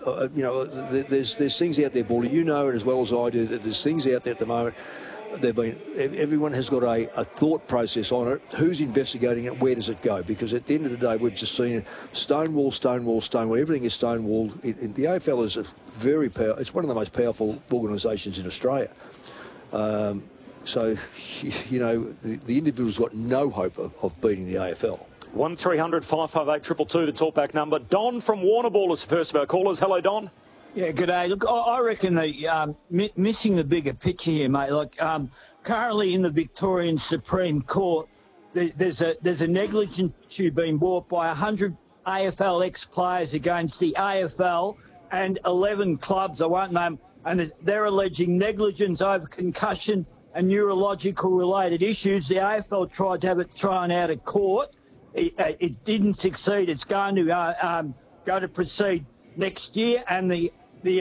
there's things out there, Baldy. You know it as well as I do that there's things out there at the moment. Everyone has got a thought process on it. Who's investigating it? Where does it go? Because at the end of the day, we've just seen Stonewall. Everything is stonewalled. The AFL is it's one of the most powerful organisations in Australia. So, the individual's got no hope of beating the AFL. 1300 558 222, the talkback number. Don from Warrnambool is the first of our callers. Hello, Don. Yeah, good day. Look, I reckon that missing the bigger picture here, mate. Like currently in the Victorian Supreme Court, there's a negligence issue being brought by 100 AFL ex-players against the AFL and 11 clubs, I won't name, and they're alleging negligence over concussion and neurological related issues. The AFL tried to have it thrown out of court. It didn't succeed. It's going to proceed next year, and the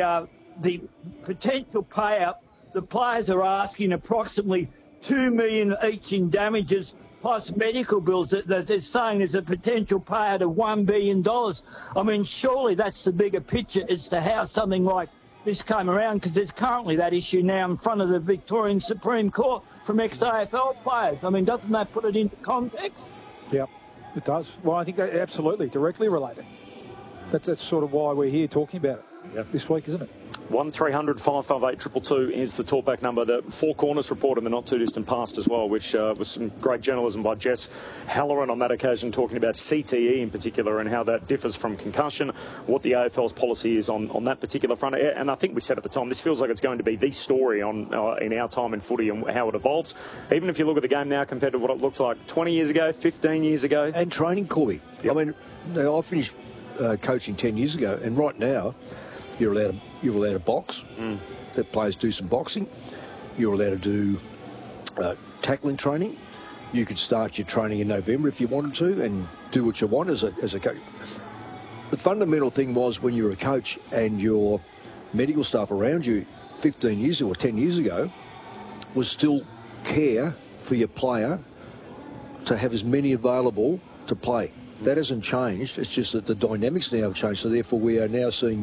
potential payout, the players are asking approximately $2 million each in damages plus medical bills. That they're saying there's a potential payout of $1 billion. I mean, surely that's the bigger picture as to how something like this came around, because there's currently that issue now in front of the Victorian Supreme Court from ex-AFL players. I mean, doesn't that put it into context? Yeah, it does. Well, I think that absolutely directly related. That's sort of why we're here talking about it this week, isn't it? 1300 558 222 is the talkback number. The Four Corners report in the not-too-distant past as well, which was some great journalism by Jess Halloran on that occasion, talking about CTE in particular and how that differs from concussion, what the AFL's policy is on that particular front. And I think we said at the time, this feels like it's going to be the story in our time in footy and how it evolves. Even if you look at the game now compared to what it looked like 20 years ago, 15 years ago. And training, Corby. Yep. I mean, I finished coaching 10 years ago, and right now you're allowed to box. Let players do some boxing. You're allowed to do tackling training. You could start your training in November if you wanted to, and do what you want as a coach. The fundamental thing was, when you were a coach and your medical staff around you 15 years or 10 years ago, was still care for your player to have as many available to play. That hasn't changed. It's just that the dynamics now have changed. So therefore, we are now seeing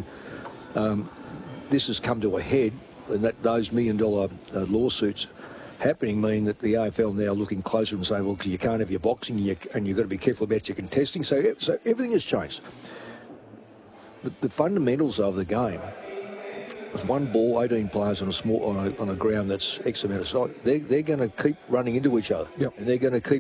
this has come to a head, and that those $1 million lawsuits happening mean that the AFL now looking closer and saying, well, you can't have your boxing, and you've got to be careful about your contesting. So everything has changed. The fundamentals of the game was one ball, 18 players on a ground that's X amount of size. They're going to keep running into each other, and they're going to keep.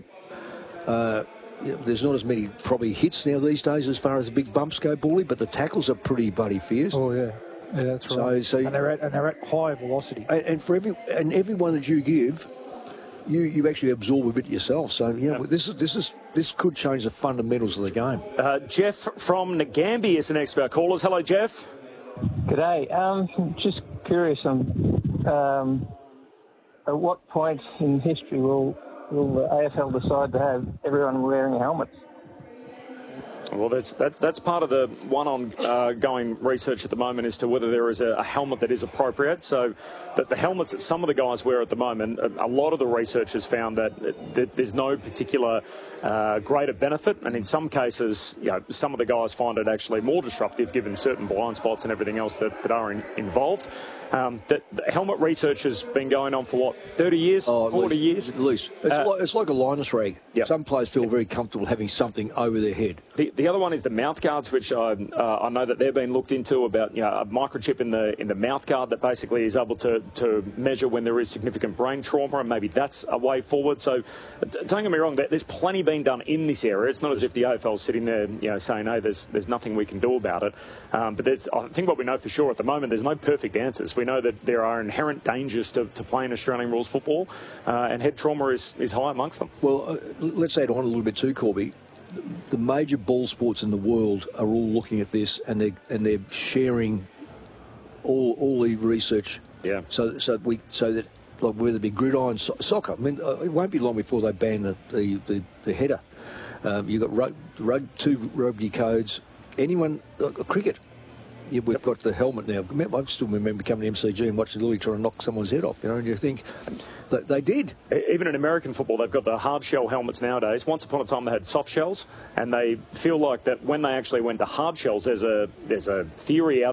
There's not as many probably hits now these days as far as the big bumps go, Bully, but the tackles are pretty bloody fierce. Oh yeah, that's right. So and they're at high velocity. And for everyone that you give, you actually absorb a bit yourself. So this could change the fundamentals of the game. Jeff from Nagambie is the next of our callers. Hello, Jeff. G'day. Just curious on at what point in history will the AFL decide to have everyone wearing helmets? Well, that's part of the one ongoing research at the moment as to whether there is a helmet that is appropriate. So that the helmets that some of the guys wear at the moment, a lot of the research has found that there's no particular greater benefit, and in some cases, some of the guys find it actually more disruptive given certain blind spots and everything else that are involved. The helmet research has been going on for 30 years, 40 years? At least. It's like a Linus rag. Yep. Some players feel very comfortable having something over their head. The other one is the mouth guards, which I know that they've been looked into about a microchip in the mouth guard that basically is able to measure when there is significant brain trauma, and maybe that's a way forward. So don't get me wrong, there's plenty being done in this area. It's not as if the AFL's sitting there saying, hey, there's nothing we can do about it. But I think what we know for sure at the moment, there's no perfect answers. We know that there are inherent dangers to playing Australian rules football, and head trauma is high amongst them. Well, let's add on a little bit too, Corby. The major ball sports in the world are all looking at this, and they're sharing all the research. Yeah. So that like whether it be gridiron soccer, I mean, it won't be long before they ban the header. You've got two rugby codes. Anyone cricket. Yeah, we've got the helmet now. I still remember coming to MCG and watching Lily trying to knock someone's head off, and you think they did. Even in American football, they've got the hard shell helmets nowadays. Once upon a time, they had soft shells, and they feel like that when they actually went to hard shells, there's a theory out